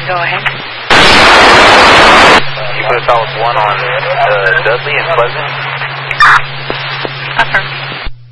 Go ahead. You put South 1 on Dudley and Pleasant.